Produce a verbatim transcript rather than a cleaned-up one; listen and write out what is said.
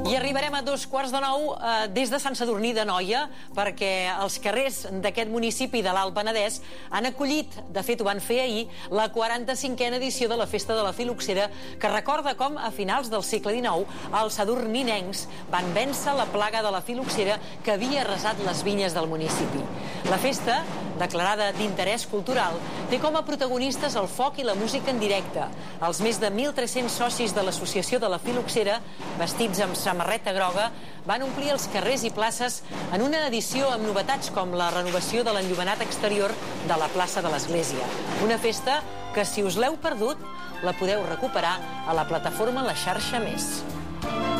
I arribarem a dos quarts de nou eh, des de Sant Sadurní d'Anoia, perquè els carrers d'aquest municipi de l'Alt Penedès han acollit, de fet ho van fer ahir, la quaranta-cinquena edició de la Festa de la Fil·loxera, que recorda com a finals del segle dinou els sadurninencs van vèncer la plaga de la fil·loxera que havia arrasat les vinyes del municipi. La festa, declarada d'interès cultural, té com a protagonistes el foc i la música en directe. Els més de mil tres-cents socis de l'Associació de la Fil·loxera, vestits amb samarreta groga, van omplir els carrers i places en una edició amb novetats com la renovació de l'enllumenat exterior de la plaça de l'Església. Una festa que, si us l'heu perdut, la podeu recuperar a la plataforma La Xarxa Més.